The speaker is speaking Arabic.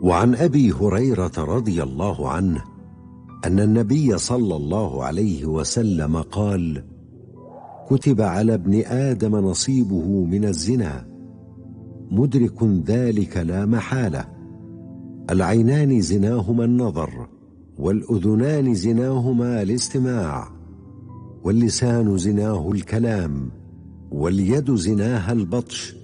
وعن أبي هريرة رضي الله عنه أن النبي صلى الله عليه وسلم قال: كتب على ابن آدم نصيبه من الزنا، مدرك ذلك لا محالة. العينان زناهما النظر، والأذنان زناهما الاستماع، واللسان زناه الكلام، واليد زناها البطش،